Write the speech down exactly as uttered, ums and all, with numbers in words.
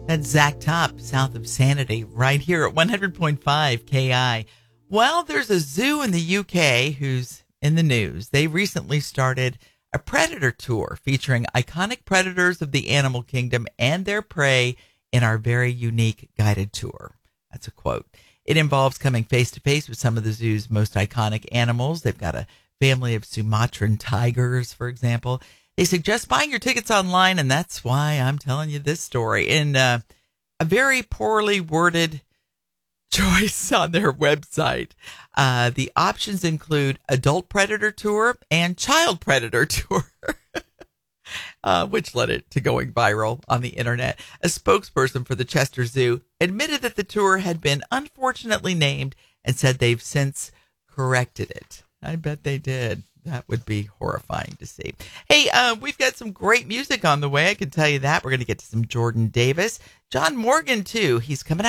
That's Zach Top, south of Sanity, right here at one hundred point five K I. Well, there's a zoo in the U K who's in the news. They recently started a predator tour featuring iconic predators of the animal kingdom and their prey in our very unique guided tour. That's a quote. It involves coming face to face with some of the zoo's most iconic animals. They've got a family of Sumatran tigers, for example. They suggest buying your tickets online, and that's why I'm telling you this story. In uh, a very poorly worded choice on their website, uh, the options include adult predator tour and child predator tour, uh, which led it to going viral on the internet. A spokesperson for the Chester Zoo admitted that the tour had been unfortunately named and said they've since corrected it. I bet they did. That would be horrifying to see. Hey, uh, we've got some great music on the way. I can tell you that. We're going to get to some Jordan Davis. John Morgan, too. He's coming out.